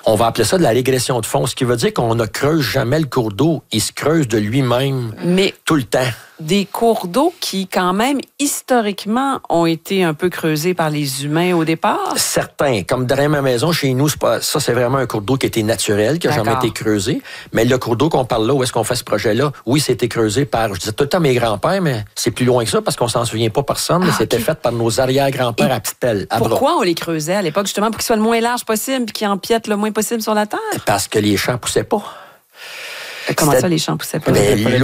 On va appeler ça de la régression de fond, ce qui veut dire qu'on ne creuse jamais le cours d'eau. Il se creuse de lui-même tout le temps. Des cours d'eau qui, quand même, historiquement, ont été un peu creusés par les humains au départ? Certains. Comme derrière ma maison, chez nous, c'est vraiment un cours d'eau qui était naturel, qui n'a jamais été creusé. Mais le cours d'eau qu'on parle là, où est-ce qu'on fait ce projet-là, oui, c'était creusé par, je disais tout le temps mes grands-pères, mais c'est plus loin que ça parce qu'on s'en souvient pas personne, mais c'était fait par nos arrière-grands-pères à petite pelle. Pourquoi on les creusait à l'époque, justement, pour qu'ils soient le moins large possible et qu'ils empiètent le moins possible sur la terre? Parce que les champs poussaient pas. Comment ça, les champs poussaient pas?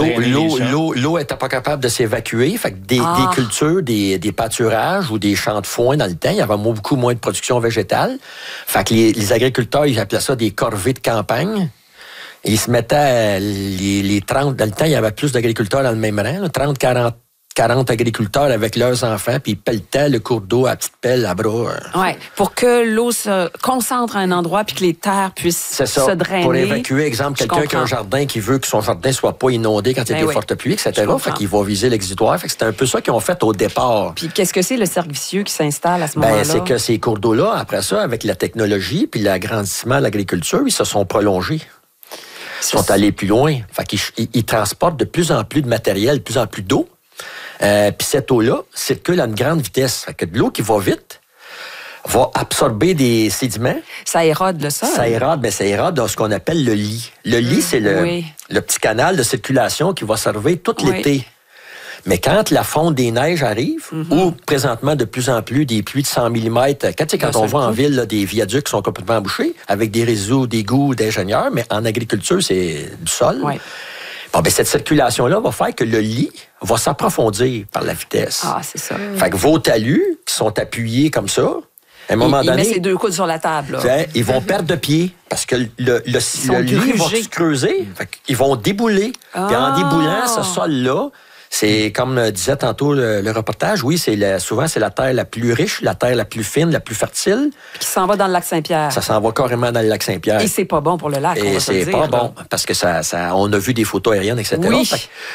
L'eau n'était pas capable de s'évacuer. Fait que des cultures, des pâturages ou des champs de foin dans le temps, il y avait beaucoup moins de production végétale. Fait que les agriculteurs, ils appelaient ça des corvées de campagne. Et ils se mettaient les 30... Dans le temps, il y avait plus d'agriculteurs dans le même rang, là, 30, 40 agriculteurs avec leurs enfants, puis ils pelletaient le cours d'eau à petite pelle, à bras. Oui, pour que l'eau se concentre à un endroit puis que les terres puissent se drainer. Pour évacuer, exemple, quelqu'un qui a un jardin qui veut que son jardin soit pas inondé quand il y a des fortes pluies, etc. Fait qu'il va viser l'exutoire. Fait que c'était un peu ça qu'ils ont fait au départ. Puis qu'est-ce que c'est le cercle vicieux qui s'installe à ce moment-là? C'est que ces cours d'eau-là, après ça, avec la technologie puis l'agrandissement de l'agriculture, ils se sont prolongés. Ils sont allés plus loin. Fait qu'ils transportent de plus en plus de matériel, de plus en plus d'eau. Puis cette eau-là circule à une grande vitesse. Fait que de l'eau qui va vite va absorber des sédiments. Ça érode le sol. Ça érode dans ce qu'on appelle le lit. Le lit, c'est le petit canal de circulation qui va servir tout l'été. Mais quand la fonte des neiges arrive, ou présentement de plus en plus des pluies de 100 mm, quand on voit en ville là, des viaducs qui sont complètement bouchés, avec des réseaux d'égouts d'ingénieurs, mais en agriculture, c'est du sol. Oui. Bon, ben, cette circulation-là va faire que le lit va s'approfondir par la vitesse. Ah, c'est ça. Fait que vos talus, qui sont appuyés comme ça, à un moment donné... Il met ses deux coudes sur la table. Là. Ils vont perdre de pied parce que le lit va se creuser. Fait qu'ils vont débouler. Puis en déboulant, ce sol-là, c'est comme disait tantôt le reportage, oui, souvent c'est la terre la plus riche, la terre la plus fine, la plus fertile. Puis qui s'en va dans le lac Saint-Pierre. Ça s'en va carrément dans le lac Saint-Pierre. Et c'est pas bon pour le lac, on va c'est dire, pas bon, parce que on a vu des photos aériennes, etc. Oui.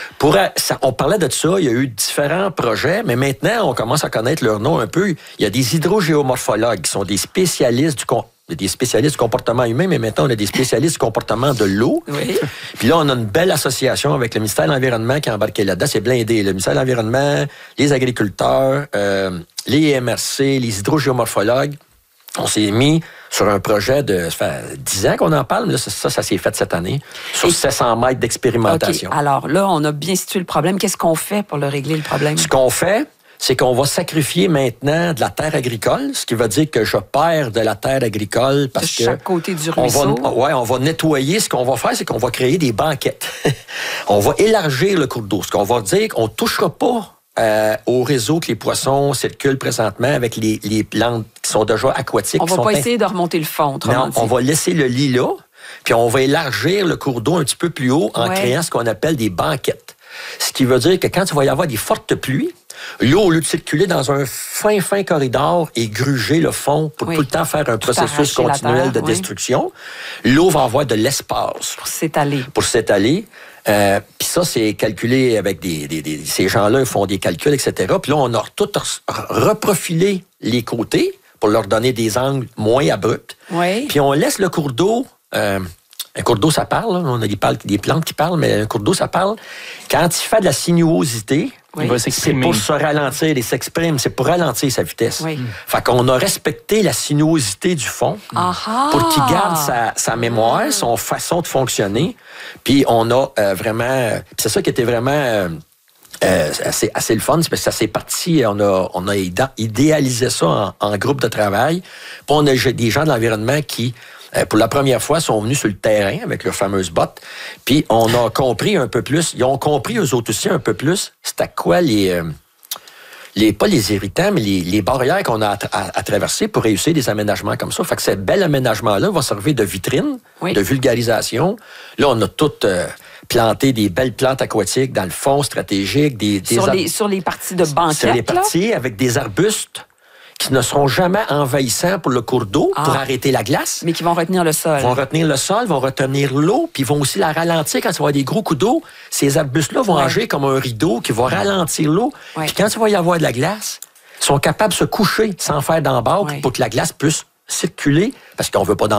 On parlait de ça, il y a eu différents projets, mais maintenant, on commence à connaître leur nom un peu. Il y a des hydrogéomorphologues qui sont des spécialistes du comportement humain, mais maintenant, on a des spécialistes du comportement de l'eau. Oui. Puis là, on a une belle association avec le ministère de l'Environnement qui est embarqué là-dedans. C'est blindé. Le ministère de l'Environnement, les agriculteurs, les MRC, les hydrogéomorphologues. On s'est mis sur un projet ça fait 10 ans qu'on en parle, mais là, ça s'est fait cette année, sur 700 mètres d'expérimentation. Okay. Alors là, on a bien situé le problème. Qu'est-ce qu'on fait pour le régler, le problème? Ce qu'on fait, c'est qu'on va sacrifier maintenant de la terre agricole, ce qui veut dire que je perds de la terre agricole parce que... De chaque côté du ruisseau. On va nettoyer. Ce qu'on va faire, c'est qu'on va créer des banquettes. On va élargir le cours d'eau. Ce qu'on va dire qu'on ne touchera pas au réseau que les poissons circulent présentement avec les plantes qui sont déjà aquatiques. On va pas essayer de remonter le fond, autrement dit. On va laisser le lit là, puis on va élargir le cours d'eau un petit peu plus haut en créant ce qu'on appelle des banquettes. Ce qui veut dire que quand il va y avoir des fortes pluies, l'eau, au lieu de circuler dans un fin corridor et gruger le fond pour tout le temps faire un processus continuel de destruction, l'eau va avoir de l'espace. Pour s'étaler. Puis ça, c'est calculé avec ces gens-là, ils font des calculs, etc. Puis là, on a tout reprofilé les côtés pour leur donner des angles moins abrupts. Oui. Puis on laisse le cours d'eau... un cours d'eau, ça parle. Là. On a des plantes qui parlent, mais un cours d'eau, ça parle. Quand il fait de la sinuosité, c'est pour se ralentir et s'exprime. C'est pour ralentir sa vitesse. Oui. Fait qu'on a respecté la sinuosité du fond pour qu'il garde sa mémoire, son façon de fonctionner. Puis on a vraiment... c'est ça qui était vraiment... assez le fun, parce que ça s'est parti, on a idéalisé ça en groupe de travail. Puis on a des gens de l'environnement qui... pour la première fois, sont venus sur le terrain avec leurs fameuses bottes. Puis on a compris un peu plus. Ils ont compris, eux autres aussi, un peu plus, c'était quoi pas les irritants, mais les barrières qu'on a à traverser pour réussir des aménagements comme ça. Fait que ce bel aménagement-là va servir de vitrine, de vulgarisation. Là, on a tout planté des belles plantes aquatiques dans le fond stratégique. Sur les parties de banquette, sur les parties avec des arbustes qui ne seront jamais envahissants pour le cours d'eau, pour arrêter la glace. Mais qui vont retenir le sol. Vont retenir le sol, vont retenir l'eau, puis vont aussi la ralentir quand il va y avoir des gros coups d'eau. Ces arbustes-là vont agir comme un rideau qui va ralentir l'eau. Puis quand il va y avoir de la glace, ils sont capables de se coucher sans faire d'embarque pour que la glace puisse circuler, parce qu'on veut pas